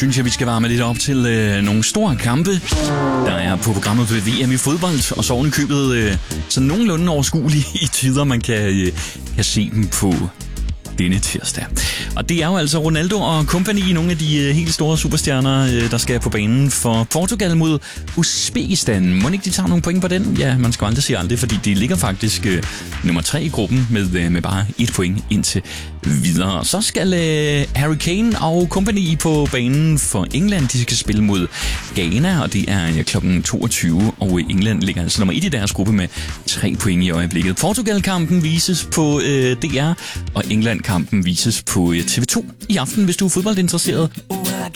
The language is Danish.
synes jeg, vi skal varme lidt op til nogle store kampe, der er på programmet på VM i fodbold, og så ovenikøbet så nogenlunde overskuelige i tider, man kan se dem på denne tirsdag. Og det er jo altså Ronaldo og company, nogle af de helt store superstjerner, der skal på banen for Portugal mod Uzbekistan. Må ikke de tager nogle point på den? Ja, man skal aldrig sige aldrig, fordi de ligger faktisk nummer 3 i gruppen med bare 1 point indtil videre. Så skal Harry Kane og company på banen for England. De skal spille mod Ghana, og det er kl. 22, og England ligger altså nummer 1 i deres gruppe med 3 point i øjeblikket. Portugal-kampen vises på DR, og England-kampen vises på TV2 i aften, hvis du er fodboldinteresseret.